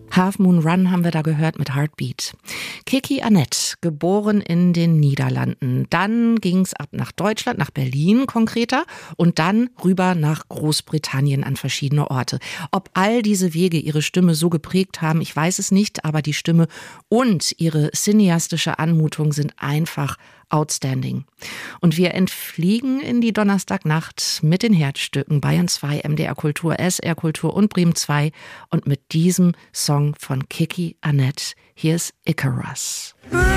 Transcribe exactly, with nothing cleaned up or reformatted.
Half Moon Run haben wir da gehört mit Heartbeat. Kiki Annette, geboren in den Niederlanden. Dann ging's ab nach Deutschland, nach Berlin konkreter und dann rüber nach Großbritannien an verschiedene Orte. Ob all diese Wege ihre Stimme so geprägt haben, ich weiß es nicht, aber die Stimme und ihre cineastische Anmutung sind einfach outstanding. Und wir entfliegen in die Donnerstagnacht mit den Herzstücken Bayern zwei, M D R Kultur, S R Kultur und Bremen zwei und mit diesem Song von Kiki Annette. Hier ist Icarus.